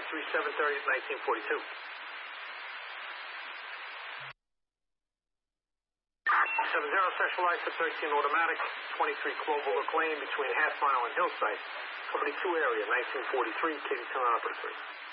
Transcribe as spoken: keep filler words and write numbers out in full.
three seven thirty at nineteen forty-two. seven zero Specialized for thirteen Automatic, twenty-three Cloverlook Lane between Half Mile and Hillside. Company two area, nineteen forty-three, Katy Town Opera three.